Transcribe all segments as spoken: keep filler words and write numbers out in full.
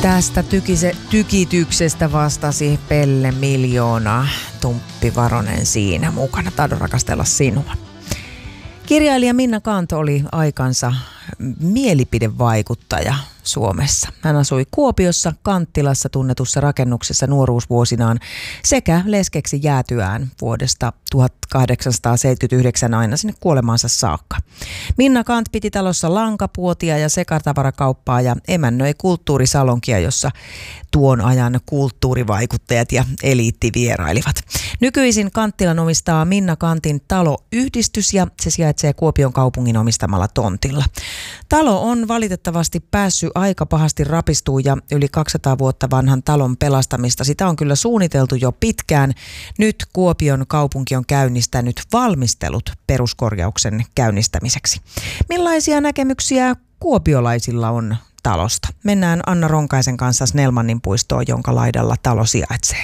Tästä tykise, tykityksestä vastasi Pelle Miljoona, Tumppi Varonen siinä mukana. Tahdon rakastella sinua. Kirjailija Minna Canth oli aikansa mielipidevaikuttaja Suomessa. Hän asui Kuopiossa Kanttilassa tunnetussa rakennuksessa nuoruusvuosinaan sekä leskeksi jäätyään vuodesta tuhatkahdeksansataaseitsemänkymmentäyhdeksän aina sinne kuolemaansa saakka. Minna Canth piti talossa lankapuotia ja sekatavarakauppaa ja emännöi kulttuurisalonkia, jossa tuon ajan kulttuurivaikuttajat ja eliitti vierailivat. Nykyisin Kanttilan omistaa Minna Canthin taloyhdistys ja se sijaitsee Kuopion kaupungin omistamalla tontilla. Talo on valitettavasti päässyt aika pahasti rapistumaan ja yli kaksisataa vuotta vanhan talon pelastamista. Sitä on kyllä suunniteltu jo pitkään. Nyt Kuopion kaupunki on käynnistänyt valmistelut peruskorjauksen käynnistämiseksi. Millaisia näkemyksiä kuopiolaisilla on talosta? Mennään Anna Ronkaisen kanssa Snellmanin puistoon, jonka laidalla talo sijaitsee.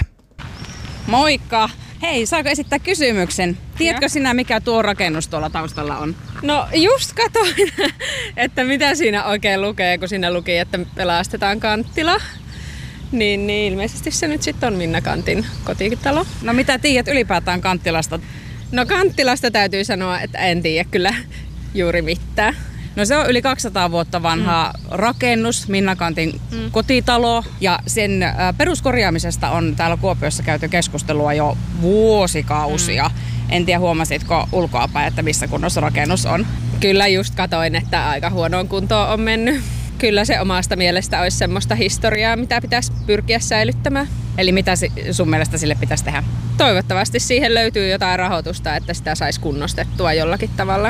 Moikka! Hei, saako esittää kysymyksen? Tiedätkö ja? sinä, mikä tuo rakennus tuolla taustalla on? No just katoin, että mitä siinä oikein lukee, kun siinä luki, että pelastetaan Kanttila. Niin, niin ilmeisesti se nyt sitten on Minna Canthin kotitalo. No mitä tiedät ylipäätään Kanttilasta? No Kanttilasta täytyy sanoa, että en tiedä kyllä juuri mitään. No se on yli kaksisataa vuotta vanha mm. rakennus, Minna Canthin mm. kotitalo, ja sen äh, peruskorjaamisesta on täällä Kuopiossa käyty keskustelua jo vuosikausia. Mm. En tiedä, huomasitko ulkoapäin, että missä kunnossa rakennus on? Kyllä just katoin, että aika huonoon kuntoon on mennyt. Kyllä se omasta mielestä olisi semmoista historiaa, mitä pitäisi pyrkiä säilyttämään. Eli mitä sun mielestä sille pitäisi tehdä? Toivottavasti siihen löytyy jotain rahoitusta, että sitä saisi kunnostettua jollakin tavalla.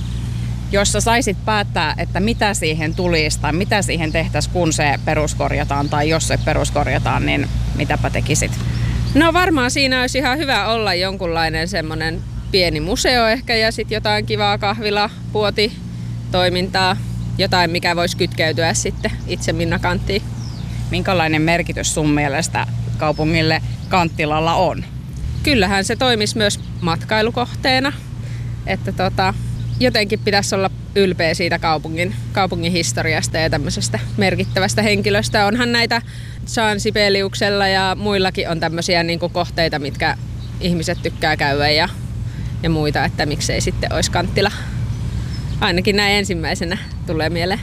Jos sä saisit päättää, että mitä siihen tulisi tai mitä siihen tehtäisiin, kun se peruskorjataan tai jos se peruskorjataan, niin mitäpä tekisit? No varmaan siinä olisi ihan hyvä olla jonkunlainen semmoinen pieni museo ehkä ja sitten jotain kivaa kahvila, puoti, toimintaa, jotain mikä voisi kytkeytyä sitten itse Minna Canthiin. Minkälainen merkitys sun mielestä kaupungille Kanttilalla on? Kyllähän se toimisi myös matkailukohteena, että tota... Jotenkin pitäisi olla ylpeä siitä kaupungin, kaupungin historiasta ja tämmöisestä merkittävästä henkilöstä. Onhan näitä Jean Sibeliuksella ja muillakin on tämmöisiä niin kuin kohteita, mitkä ihmiset tykkää käydä ja, ja muita, että miksei sitten olisi Kanttila. Ainakin näin ensimmäisenä tulee mieleen.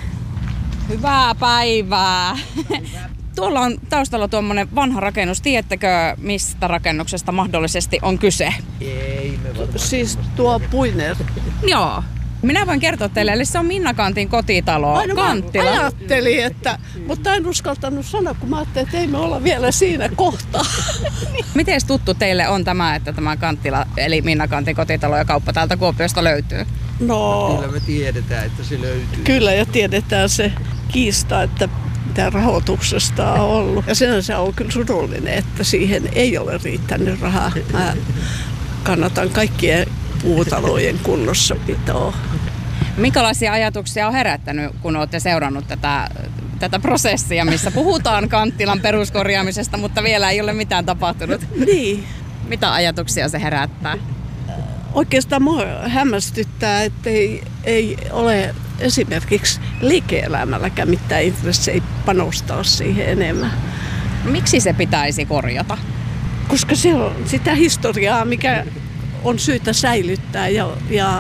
Hyvää päivää! Hyvä. Tuolla on taustalla tuommoinen vanha rakennus. Tiedättekö, mistä rakennuksesta mahdollisesti on kyse? Ei, me varmaan. Siis tuo Puiner. Joo. Minä voin kertoa teille, eli se on Minna Canthin kotitalo, Aina Kanttila. Ajattelin, että, mutta en uskaltanut sanoa, kun mä ajattelin, että ei me olla vielä siinä kohtaa. Miten tuttu teille on tämä, että tämä Kanttila, eli Minna Canthin kotitalo ja kauppa täältä Kuopiosta löytyy? No, kyllä me tiedetään, että se löytyy. Kyllä, ja tiedetään se kiista, että mitä rahoituksesta on ollut. Ja sen se on kyllä surullinen, että siihen ei ole riittänyt rahaa. Mä kannatan kaikkien puutalojen kunnossapitoa. Minkälaisia ajatuksia on herättänyt, kun olette seurannut tätä, tätä prosessia, missä puhutaan Kanttilan peruskorjaamisesta, mutta vielä ei ole mitään tapahtunut? Niin. Mitä ajatuksia se herättää? Oikeastaan mua hämmästyttää, että ei, ei ole esimerkiksi liike-elämälläkään mitään intressejä panostaa siihen enemmän. Miksi se pitäisi korjata? Koska se on sitä historiaa, mikä on syytä säilyttää ja, ja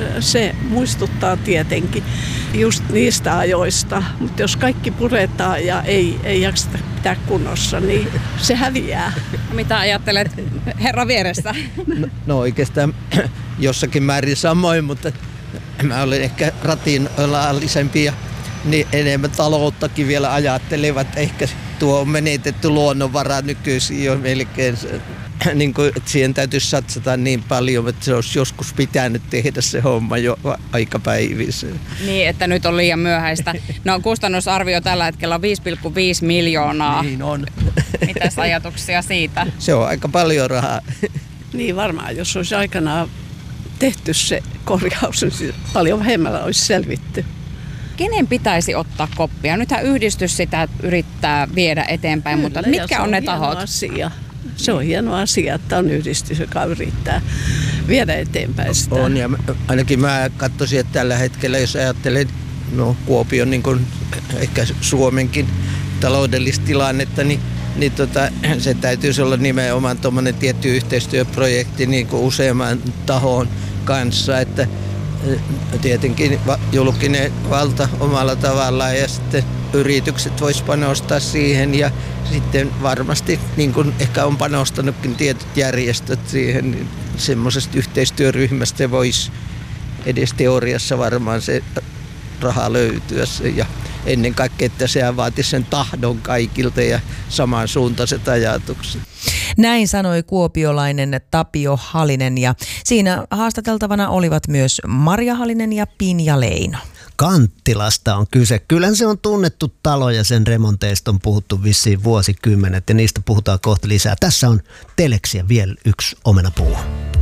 se muistuttaa tietenkin just niistä ajoista. Mutta jos kaikki puretaan ja ei, ei jakseta pitää kunnossa, niin se häviää. Mitä ajattelet herra vieressä? No, no oikeastaan jossakin määrin samoin, mutta mä olen ehkä rationaalisempi ja niin enemmän talouttakin vielä ajattelevat. Ehkä tuo on menetetty luonnonvara nykyisin jo melkein. Niin kuin, että siihen täytyisi satsata niin paljon, että se olisi joskus pitänyt tehdä se homma jo aikapäivisin. Niin, että nyt on liian myöhäistä. No kustannusarvio tällä hetkellä on viisi pilkku viisi miljoonaa. Niin on. Mitäs ajatuksia siitä? Se on aika paljon rahaa. Niin varmaan, jos olisi aikanaan tehty se korjaus, niin paljon vähemmällä olisi selvitty. Kenen pitäisi ottaa koppia? Nythän yhdistys sitä yrittää viedä eteenpäin, Kyllä, mutta mitkä on, on ne tahot? Asia. Se on hieno asia, että on yhdistys, joka yrittää viedä eteenpäin sitä. On, ja ainakin mä katsoisin, että tällä hetkellä, jos ajattelen no, Kuopion, niin kuin ehkä Suomenkin taloudellista tilannetta, niin, niin tota, se täytyisi olla nimenomaan tuommoinen tietty yhteistyöprojekti niin kuin useamman tahon kanssa, että tietenkin julkinen valta omalla tavallaan ja sitten yritykset vois panostaa siihen ja sitten varmasti niin kuin ehkä on panostanutkin tietyt järjestöt siihen, niin semmoisesta yhteistyöryhmästä voisi edes teoriassa varmaan se raha löytyä ja ennen kaikkea, että se vaatisi sen tahdon kaikilta ja samansuuntaiset ajatukset. Näin sanoi kuopiolainen Tapio Halinen ja siinä haastateltavana olivat myös Marja Halinen ja Pinja Leino. Kanttilasta on kyse. Kyllähän se on tunnettu talo ja sen remonteista on puhuttu vissiin vuosikymmenet ja niistä puhutaan kohta lisää. Tässä on Teleksiä vielä yksi omenapuu.